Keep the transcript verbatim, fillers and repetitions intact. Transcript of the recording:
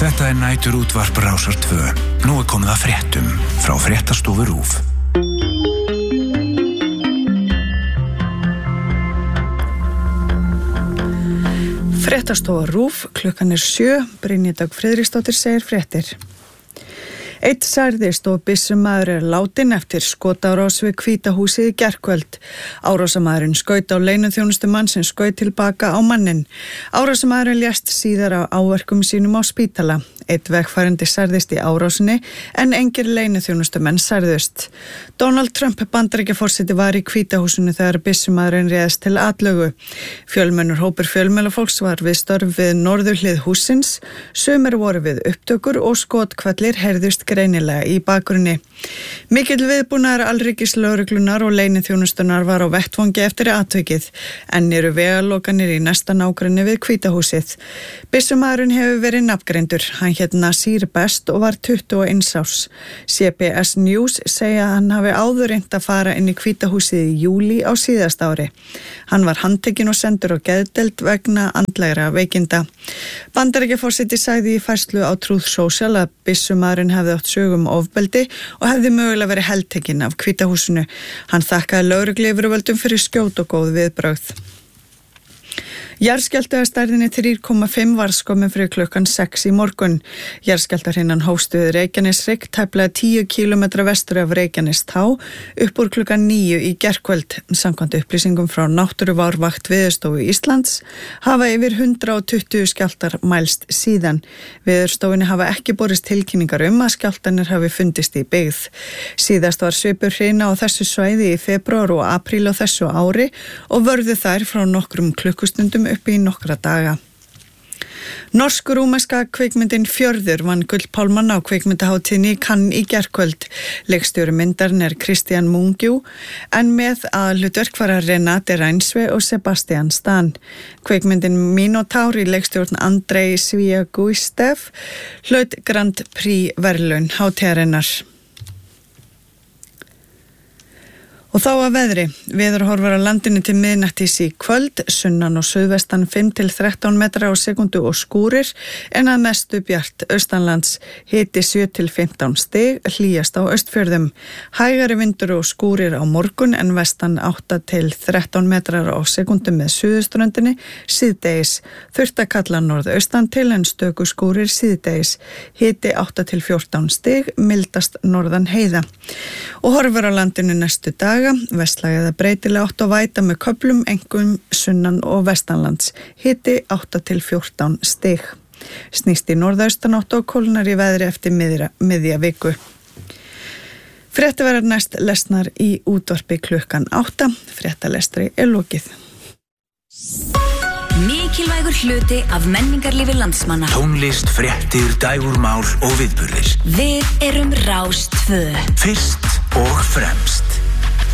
Þetta er nætur útvarp Rásar tvö. Nú er komið að fréttum frá Fréttastofu RÚV. Fréttastofa RÚV, klukkan er sjö, Brynja Dögg Friðriksdóttir segir fréttir. Einn særðist og byssumaður er látinn eftir skotárás við Hvíta húsið í gærkvöld. Árásarmaðurinn skaut á leyniþjónustumann sem skaut tilbaka á manninn. Árásarmaðurinn lést síðar á áverkum sínum á spítala. Einn vegfarandi særðist í árásinni en engir leyniþjónustumenn særðust. Donald Trump Bandaríkjaforseti var í Hvíta húsinu þegar byssumaðurinn réðst til atlögu. Fjölmennur hópur fjölmiðlafólks var við störf við norðurhlið hússins, sumir voru við upptökur og skotkvellir heyrðust greinilega í bakgrunni. Mikill viðbúnaður alríkislögreglunar og leyniþjónustunnar var á vettvangi eftir atvikið, en eru vegalókanir í næsta nágrenni við Hvíta húsið. Byssumaðurinn hefur verið nafngreindur. Hann hét Nasir Best og var tuttugu og eins árs. C B S News segja að hann hafi áður reynt að fara inn í Hvíta húsið í júlí á síðasta ári. Hann var handtekinn og sendur á geðdeild vegna andlegra veikinda. Bandaríkjaforseti sagði í færslu á Truth Social að byssumaðurinn hefði átt sögum ofbeldi og hefði mögulega verið heltekinn af Hvíta húsinu. Hann þakkaði lögregluyfirvöldum fyrir skjót og góð viðbrögð. Jarðskjálfti að stærðinni þrjú komma fimm var skömmu fyrir klukkan sex í morgun. Jarðskjálftahrina hófst við Reykjaneshrygg tæplega tíu kílómetra vestur af Reykjanestá upp úr klukkan níu í gærkvöld. Samkvæmt upplýsingum frá Náttúruvárvakt Veðurstofu Íslands hafa yfir hundrað og tuttugu skjálftar mælst síðan. Veðurstofunni hafa ekki borist tilkynningar um að skjálftanir hafi fundist í byggð. Síðast var svipur hrina á þessu svæði í febrúar og apríl á þessu ári og vörðu þær frá nokkrum klukkustundum upp í nokkra daga. Norsk-rúmenska kvikmyndin Fjörður vann gullpálmann á kvikmyndahátíðinni í Cannes í gærkvöld. Leikstjóri myndarinn er Christian Mungiu en með aðalhlutverk fara Renate Reinsve og Sebastian Stan. Kvikmyndin Minotaur í leikstjórn Andrei Sviaguistev hlaut Grand Prix verðlaun hátíðarinnar. Og þá að veðri. Veðurhorfur á landinu til miðnættis í kvöld, sunnan og suðvestan fimm til þrettán metra á sekundu og skúrir, en að mestu bjart austanlands, hiti sjö til fimmtán stig, hlýjast á Austfjörðum. Hægari vindur og skúrir á morgun en vestan átta til þrettán metrar á sekundu með suðuströndinni, síðdegis. Þurrt að kalla norðaustan til en stöku skúrir síðdegis. Hiti átta til fjórtán stig, mildast norðan heiða. Og horfur á landinu næstu daga. Vestlæg eða breytilega átt og væta með köflum, einkum sunnan og vestanlands. Hiti átta til fjórtán stig. Snýst í norðaustanátt og kólnar í veðri eftir miðja, miðja viku. Fréttir verða næst lesnar í útvarpi klukkan átta. Fréttalestri er lokið. Mikilvægur hluti af menningarlífi landsmanna. Tónlist, fréttir, dægurmál og viðburðir. Við erum Rás tvö. Fyrst og fremst.